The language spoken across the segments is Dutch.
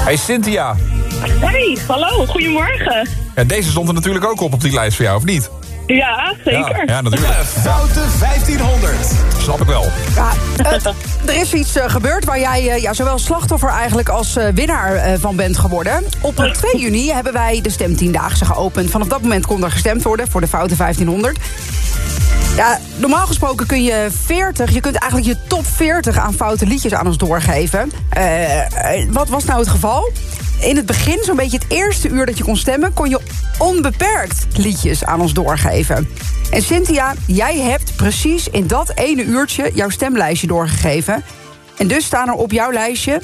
Hey Cynthia. Hey, hallo, goedemorgen. Ja, deze stond er natuurlijk ook op die lijst voor jou, of niet? Ja, zeker. Ja, natuurlijk. Foute 1500. Snap ik wel. Ja, er is iets gebeurd waar jij zowel slachtoffer eigenlijk als winnaar van bent geworden. Op 2 juni hebben wij de stemtiendaagse geopend. Vanaf dat moment kon er gestemd worden voor de Foute 1500. Ja, normaal gesproken kun je kunt eigenlijk je top 40 aan foute liedjes aan ons doorgeven. Wat was nou het geval? In het begin, zo'n beetje het eerste uur dat je kon stemmen, kon je onbeperkt liedjes aan ons doorgeven. En Cynthia, jij hebt precies in dat ene uurtje jouw stemlijstje doorgegeven. En dus staan er op jouw lijstje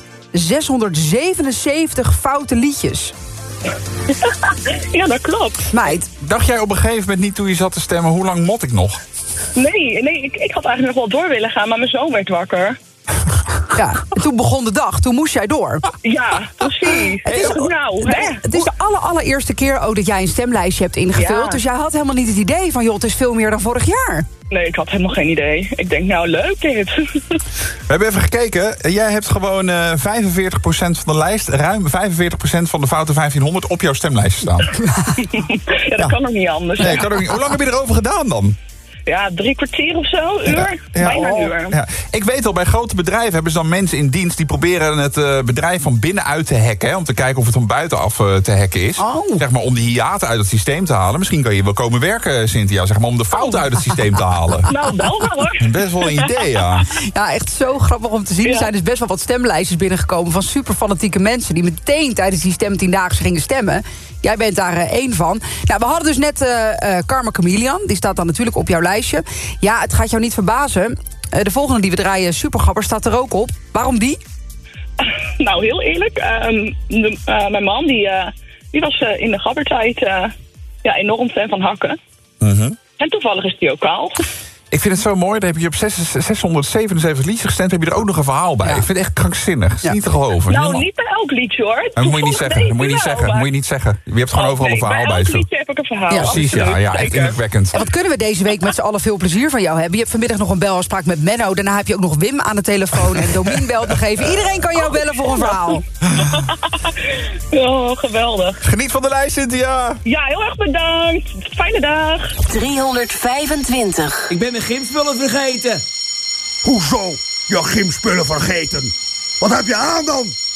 677 foute liedjes. Ja, dat klopt. Meid. Dacht jij op een gegeven moment niet toen je zat te stemmen, hoe lang mot ik nog? Nee, ik had eigenlijk nog wel door willen gaan, maar mijn zoon werd wakker. Ja, en toen begon de dag, toen moest jij door. Ja, precies. Het is de allereerste keer ook dat jij een stemlijstje hebt ingevuld. Ja. Dus jij had helemaal niet het idee van, joh, het is veel meer dan vorig jaar. Nee, ik had helemaal geen idee. Ik denk, nou, leuk dit. We hebben even gekeken. Jij hebt gewoon 45% van de lijst, ruim 45% van de Foute 1500 op jouw stemlijstje staan. Ja, dat kan ook niet anders. Nee, kan ook niet. Hoe lang heb je erover gedaan dan? Ja, 3 kwartier of zo, uur. Bijna een uur. Ja. Ik weet al, bij grote bedrijven hebben ze dan mensen in dienst die proberen het bedrijf van binnenuit te hacken. Hè, om te kijken of het van buitenaf te hacken is. Zeg maar om die hiaten uit het systeem te halen. Misschien kan je wel komen werken, Cynthia. Zeg maar om de fouten uit het systeem te halen. Nou, wel hoor. Best wel een idee, ja. Ja, echt zo grappig om te zien. Er zijn dus best wel wat stemlijstjes binnengekomen van super fanatieke mensen die meteen tijdens die stemtiendaagse gingen stemmen. Jij bent daar één van. Nou, we hadden dus net Karma Chameleon. Die staat dan natuurlijk op jouw lijstje. Ja, het gaat jou niet verbazen. De volgende die we draaien, Supergabber, staat er ook op. Waarom die? Nou, heel eerlijk. Mijn man, die was in de gabbertijd enorm fan van hakken. En toevallig is die ook kaal. Ik vind het zo mooi, dan heb je op 677 liedjes gestemd, heb je er ook nog een verhaal bij. Ja. Ik vind het echt krankzinnig. Het is niet te geloven. Nou, niet bij elk liedje hoor. Dat moet je niet zeggen. Dat moet je niet zeggen. Je hebt gewoon overal een verhaal bij. Bij elk liedje heb ik een verhaal. Ja, precies, ja, echt indrukwekkend. En wat kunnen we deze week met z'n allen veel plezier van jou hebben? Je hebt vanmiddag nog een belafspraak met Menno. Daarna heb je ook nog Wim aan de telefoon. En Domien belt nog even. Iedereen kan jou bellen voor een verhaal. Oh, geweldig. Geniet van de lijst, Cynthia. Ja, heel erg bedankt. Fijne dag. 325. Ik ben mijn gymspullen vergeten. Hoezo? Je gymspullen vergeten? Wat heb je aan dan?